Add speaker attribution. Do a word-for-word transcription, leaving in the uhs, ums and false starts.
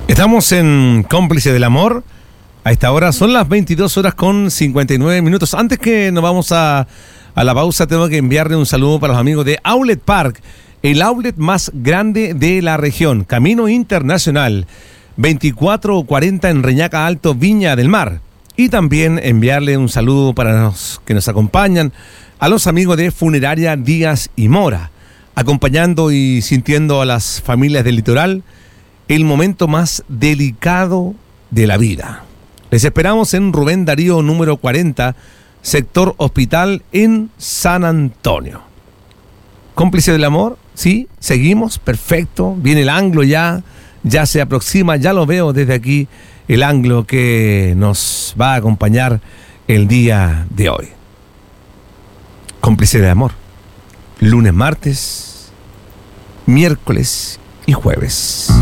Speaker 1: Estamos en Cómplice del Amor. A esta hora son las veintidós horas con cincuenta y nueve minutos. Antes que nos vamos a, a la pausa, tengo que enviarle un saludo para los amigos de Outlet Park, el outlet más grande de la región, Camino Internacional, veinticuatro cuarenta en Reñaca Alto, Viña del Mar. Y también enviarle un saludo para los que nos acompañan, a los amigos de Funeraria Díaz y Mora, acompañando y sintiendo a las familias del litoral el momento más delicado de la vida. Les esperamos en Rubén Darío número cuarenta, sector Hospital en San Antonio. Cómplice del Amor, sí, seguimos, perfecto, viene el anglo ya, ya se aproxima, ya lo veo desde aquí, el anglo que nos va a acompañar el día de hoy. Cómplice del Amor, lunes, martes, miércoles y jueves.